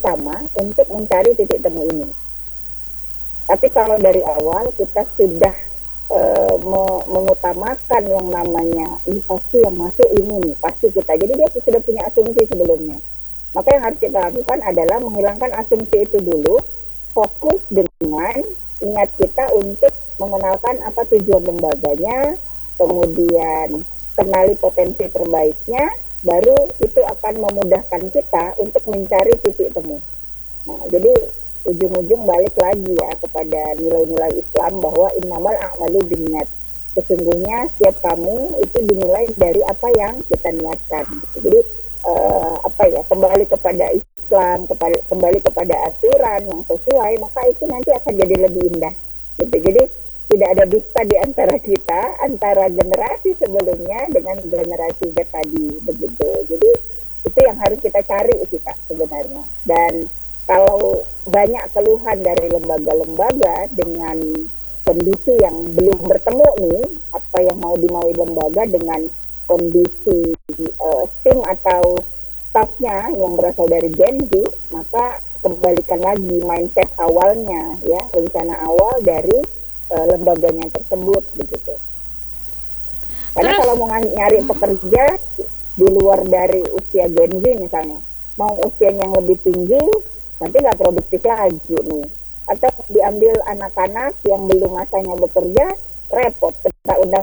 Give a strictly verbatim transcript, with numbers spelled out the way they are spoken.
bersama untuk mencari titik temu ini. Tapi kalau dari awal kita sudah e, mengutamakan yang namanya ini pasti yang masuk ini nih, pasti kita. Jadi dia sudah punya asumsi sebelumnya. Maka yang harus kita lakukan adalah menghilangkan asumsi itu dulu, fokus dengan niat kita untuk mengenalkan apa tujuan lembaganya, kemudian kenali potensi terbaiknya, baru itu akan memudahkan kita untuk mencari titik temu. Nah, jadi ujung-ujung balik lagi ya kepada nilai-nilai Islam bahwa innamal a'malu binniyat. Sesungguhnya setiap kamu itu dinilai dari apa yang kita niatkan. Jadi uh, apa ya kembali kepada Islam, kepada, kembali kepada aturan yang sesuai, maka itu nanti akan jadi lebih indah. Gitu. Jadi tidak ada dusta di antara kita, antara generasi sebelumnya dengan generasi Z tadi, begitu. Jadi itu yang harus kita cari sih Kak sebenarnya. Dan kalau banyak keluhan dari lembaga-lembaga dengan kondisi yang belum bertemu nih, apa yang mau dimaui lembaga dengan kondisi uh, tim atau staffnya yang berasal dari Gen Z, maka kembalikan lagi mindset awalnya, ya rencana awal dari uh, lembaganya tersebut, begitu. Karena Terus, kalau mau nyari pekerja di luar dari usia Gen Z misalnya, mau usia yang lebih tinggi, nanti nggak produktif lagi nih. Atau diambil anak-anak yang belum masanya bekerja, repot. Kita undang